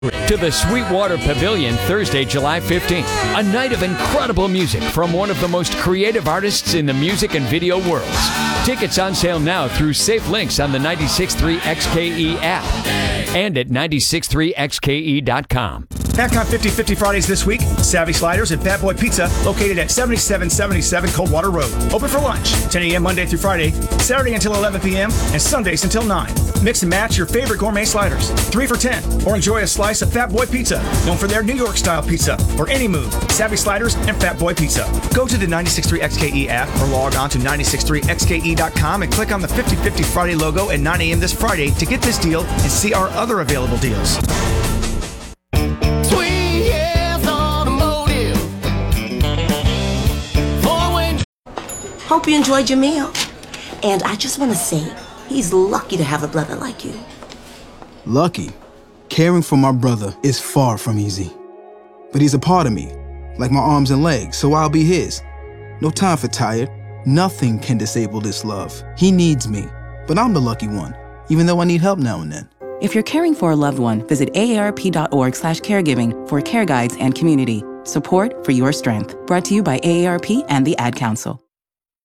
to the Sweetwater Pavilion Thursday, July 15th. A night of incredible music from one of the most creative artists in the music and video worlds. Tickets on sale now through safe links on the 96.3 XKE app and at 963xke.com. Back on 50/50 Fridays this week, Savvy Sliders and Fat Boy Pizza, located at 7777 Coldwater Road. Open for lunch, 10 a.m. Monday through Friday, Saturday until 11 p.m., and Sundays until 9. Mix and match your favorite gourmet sliders, 3 for $10, or enjoy a slice of Fat Boy Pizza, known for their New York-style pizza. For any mood, Savvy Sliders and Fat Boy Pizza. Go to the 96.3 XKE app or log on to 96.3xke.com and click on the 50/50 Friday logo at 9 a.m. this Friday to get this deal and see our other available deals. Hope you enjoyed your meal. And I just want to say, he's lucky to have a brother like you. Lucky? Caring for my brother is far from easy. But he's a part of me, like my arms and legs, so I'll be his. No time for tired. Nothing can disable this love. He needs me, but I'm the lucky one, even though I need help now and then. If you're caring for a loved one, visit aarp.org/caregiving for care guides and community. Support for your strength. Brought to you by AARP and the Ad Council.